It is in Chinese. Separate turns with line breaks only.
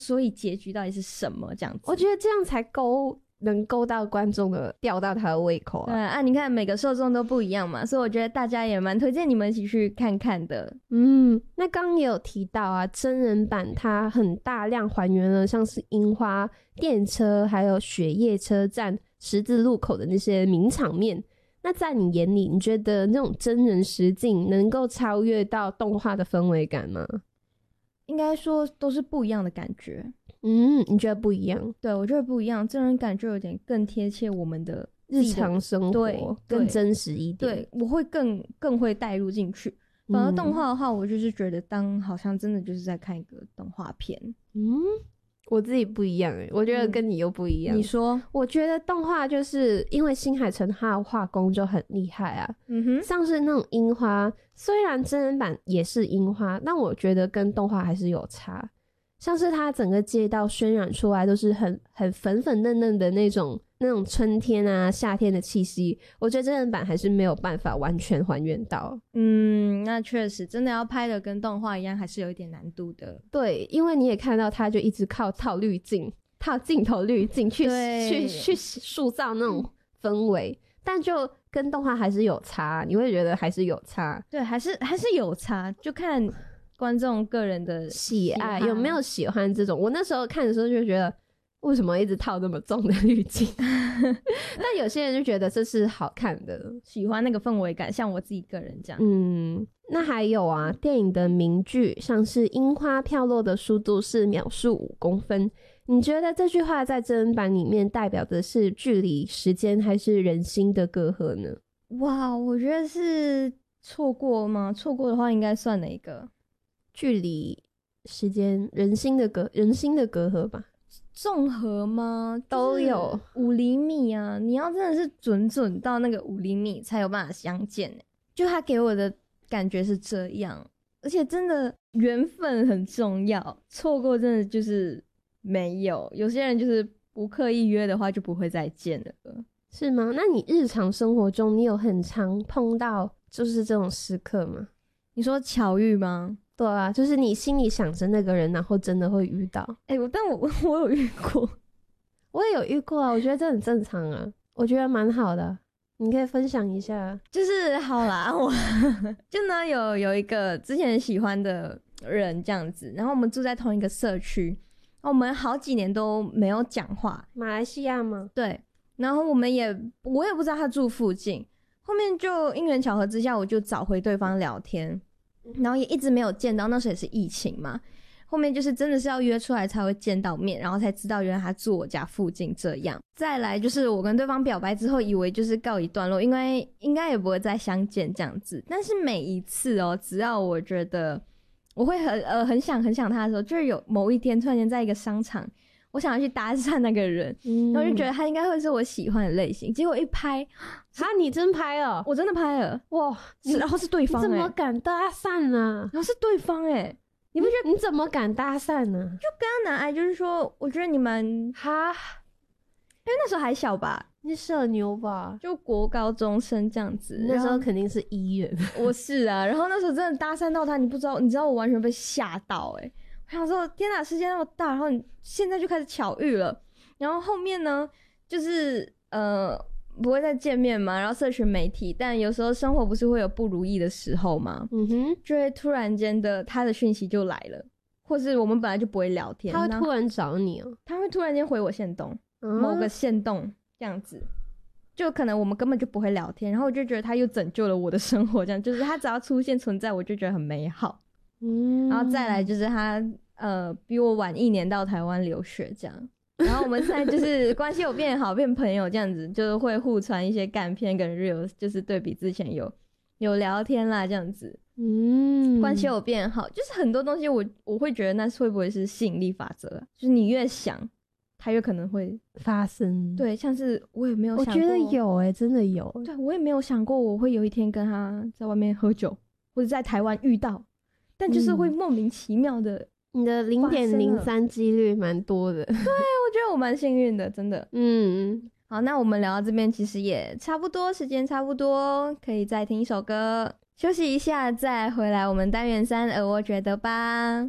所以结局到底是什么这样子。
我觉得这样才能勾到观众的，吊到他的胃口啊。
对啊，你看每个受众都不一样嘛，所以我觉得大家也蛮推荐你们一起去看看的。
那刚刚也有提到啊，真人版它很大量还原了像是樱花、电车还有雪夜车站、十字路口的那些名场面。那在你眼里，你觉得那种真人实境能够超越到动画的氛围感吗？
应该说都是不一样的感觉。
你觉得不一样？
对，我觉得不一样，真人感就有点更贴切我们的
日常生活，
对，
更真实一点。
对，我会更会带入进去。反而动画的话，我就是觉得好像真的就是在看一个动画片。
我自己不一样我觉得跟你又不一样。
你说？
我觉得动画就是因为新海诚他的画工就很厉害啊。像是那种樱花，虽然真人版也是樱花，但我觉得跟动画还是有差。像是它整个街道渲染出来都是很粉粉嫩嫩的那种春天啊夏天的气息，我觉得真人版还是没有办法完全还原到。
那确实真的要拍的跟动画一样还是有一点难度的。
对，因为你也看到他就一直靠滤镜套镜头滤镜去塑造那种氛围，但就跟动画还是有差，你会觉得还是有差。
对，还是有差，就看观众个人的
喜爱有没有喜欢这种。我那时候看的时候就觉得为什么一直套这么重的滤镜但有些人就觉得这是好看的，
喜欢那个氛围感，像我自己个人这样。
那还有啊，电影的名句像是樱花飘落的速度是秒速5公分，你觉得这句话在真人版里面代表的是距离、时间还是人心的隔阂呢？
哇，我觉得是错过吗？错过的话应该算哪一个？
距离、时间、人心的隔阂吧。
综合吗？
都有。
5厘米啊，你要真的是准到那个5厘米才有办法相见就他给我的感觉是这样，而且真的缘分很重要，错过真的就是没有。有些人就是不刻意约的话就不会再见了。
是吗？那你日常生活中你有很常碰到就是这种时刻吗？
你说巧遇吗？
对啊，就是你心里想着那个人，然后真的会遇到。
但我有遇过。
我也有遇过啊，我觉得这很正常啊，我觉得蛮好的，你可以分享一下。
就是好啦，我就呢有一个之前喜欢的人这样子，然后我们住在同一个社区，我们好几年都没有讲话。
马来西亚吗？
对，然后我也不知道他住附近，后面就因缘巧合之下，我就找回对方聊天，然后也一直没有见到，那时候也是疫情嘛，后面就是真的是要约出来才会见到面，然后才知道原来他住我家附近这样。再来就是我跟对方表白之后，以为就是告一段落，因为应该也不会再相见这样子。但是每一次只要我觉得我会很想他的时候，就是有某一天突然间在一个商场，我想要去搭讪那个人，然后就觉得他应该会是我喜欢的类型。结果一拍，
你真拍了？
我真的拍了，哇！然后是对方
你怎么敢搭讪呢？
然后是对方你不觉得
你怎么敢搭讪呢？
就跟他拿就是说，我觉得你们因为那时候还小吧，
你社牛吧，
就国高中生这样子，
那时候肯定是医院。
我是啊，然后那时候真的搭讪到他，你知道我完全被吓到我想说天哪，世界那么大，然后你现在就开始巧遇了，然后后面呢就是不会再见面嘛，然后社群媒体，但有时候生活不是会有不如意的时候吗？就会突然间的他的讯息就来了，或是我们本来就不会聊天，
他会突然找你
他会突然间回我限动，某个限动这样子，就可能我们根本就不会聊天，然后我就觉得他又拯救了我的生活，这样就是他只要出现存在我就觉得很美好。然后再来就是他比我晚1年到台湾留学这样，然后我们现在就是关系有变好，变朋友这样子，就是会互传一些干片跟 reels， 就是对比之前有聊天啦这样子，关系有变好，就是很多东西我会觉得那会不会是吸引力法则就是你越想它越可能会
发生。
对，像是我也没有想过，
我觉得有真的有。
对，我也没有想过我会有一天跟他在外面喝酒，或者在台湾遇到，但就是会莫名其妙的。
你的 0.03 几率蛮多的。
对，我觉得我蛮幸运的，真的。好，那我们聊到这边其实也差不多，时间差不多，可以再听一首歌休息一下，再回来我们单元3我觉得吧。